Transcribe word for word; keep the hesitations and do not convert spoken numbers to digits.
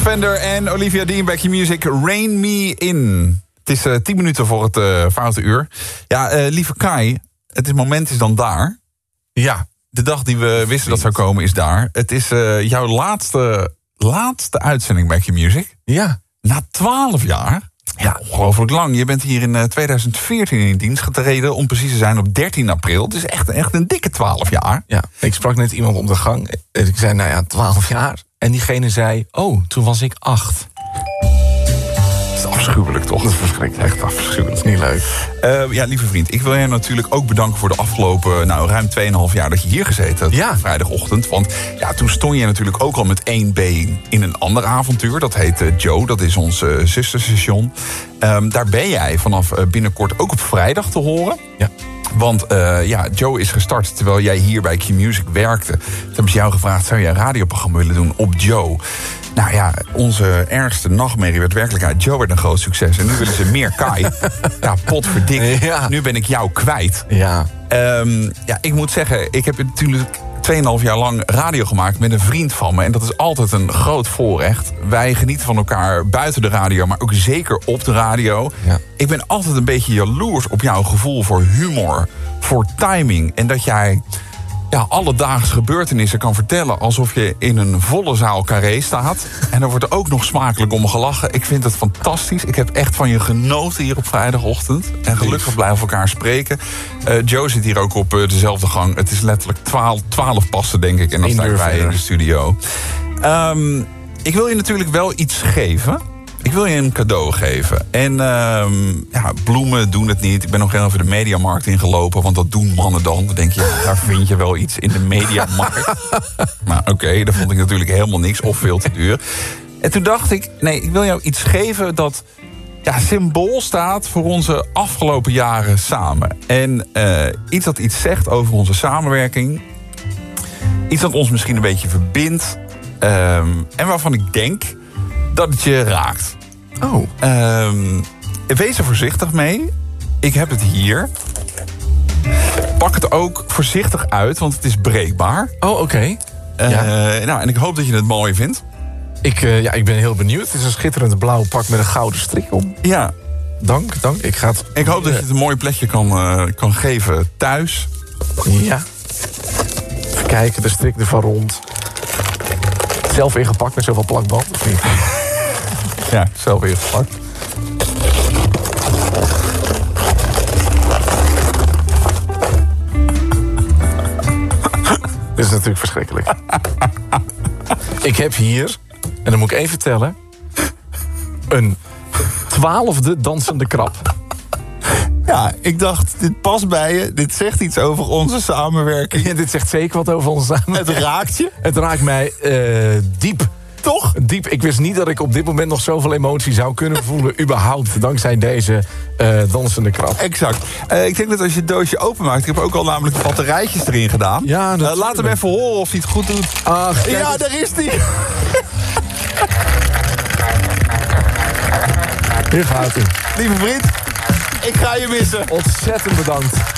Fender en Olivia Dean, Back Your Music, Rain Me In. Het is uh, tien minuten voor het uh, foute uur. Ja, uh, lieve Kai, het moment is dan daar. Ja. De dag die we wisten dat zou komen is daar. Het is uh, jouw laatste, laatste uitzending Back Your Music. Ja. Na twaalf jaar. Ja, ongelooflijk lang. Je bent hier in uh, tweeduizend veertien in dienst getreden, om precies te zijn op dertien april. Het is echt, echt een dikke twaalf jaar. Ja, ik sprak net iemand om de gang. Ik zei, nou ja, twaalf jaar. En diegene zei, oh, toen was ik acht. Dat is afschuwelijk, toch? Dat is verschrikkelijk. Echt afschuwelijk. Dat is niet leuk. Uh, ja, lieve vriend, ik wil je natuurlijk ook bedanken voor de afgelopen nou, ruim twee komma vijf jaar dat je hier gezeten hebt. Ja. Vrijdagochtend. Want ja, toen stond je natuurlijk ook al met één been in een ander avontuur. Dat heet uh, Joe, dat is ons uh, zusterstation. Um, daar ben jij vanaf uh, binnenkort ook op vrijdag te horen. Ja. Want uh, ja, Joe is gestart terwijl jij hier bij Q-Music werkte. Toen hebben ze jou gevraagd, zou je een radioprogramma willen doen op Joe? Nou ja, onze ergste nachtmerrie werd werkelijkheid. Joe werd een groot succes. En nu willen ze meer Kai. Ja, potverdikke. Ja. Nu ben ik jou kwijt. Ja. Um, ja, ik moet zeggen, ik heb natuurlijk twee komma vijf jaar lang radio gemaakt met een vriend van me. En dat is altijd een groot voorrecht. Wij genieten van elkaar buiten de radio, maar ook zeker op de radio. Ja. Ik ben altijd een beetje jaloers op jouw gevoel voor humor, voor timing. En dat jij ja, alledaagse gebeurtenissen kan vertellen alsof je in een volle zaal Carré staat. En er wordt er ook nog smakelijk om gelachen. Ik vind het fantastisch. Ik heb echt van je genoten hier op vrijdagochtend. En gelukkig blijven we elkaar spreken. Uh, Joe zit hier ook op uh, dezelfde gang. Het is letterlijk twaalf, twaalf passen, denk ik. En dan staan wij in de studio. Um, ik wil je natuurlijk wel iets geven. Ik wil je een cadeau geven. En um, ja, bloemen doen het niet. Ik ben nog heel even de mediamarkt ingelopen, want dat doen mannen dan. Dan denk je, ja, daar vind je wel iets in de mediamarkt. Maar oké, okay, daar vond ik natuurlijk helemaal niks of veel te duur. En toen dacht ik, nee, ik wil jou iets geven dat ja, symbool staat voor onze afgelopen jaren samen. En uh, iets dat iets zegt over onze samenwerking. Iets dat ons misschien een beetje verbindt. Um, en waarvan ik denk dat het je raakt. Oh. Um, wees er voorzichtig mee. Ik heb het hier. Pak het ook voorzichtig uit, want het is breekbaar. Oh, oké. Okay. Uh, ja. Nou, en ik hoop dat je het mooi vindt. Ik, uh, ja, ik ben heel benieuwd. Het is een schitterend blauw pak met een gouden strik om. Ja. Dank, dank. Ik, ga het... ik hoop dat je het een mooi plekje kan, uh, kan geven thuis. Ja. Even kijken, de strik ervan rond. Zelf ingepakt met zoveel plakband, of niet? Ja, zelf ingepakt. Dit is natuurlijk verschrikkelijk. Ik heb hier, en dan moet ik even vertellen, een twaalfde dansende krab. Ja, ik dacht, dit past bij je. Dit zegt iets over onze samenwerking. Ja, dit zegt zeker wat over onze samenwerking. Het raakt je? Het raakt mij uh, diep. Toch? Diep. Ik wist niet dat ik op dit moment nog zoveel emotie zou kunnen voelen. Überhaupt, dankzij deze uh, dansende krab. Exact. Uh, ik denk dat als je het doosje openmaakt... ik heb ook al namelijk de batterijtjes erin gedaan. Ja, uh, laat hem even horen of hij het goed doet. Ach, kijk, ja, daar is hij. Hier gaat hij. Lieve vriend, ik ga je missen. Ontzettend bedankt.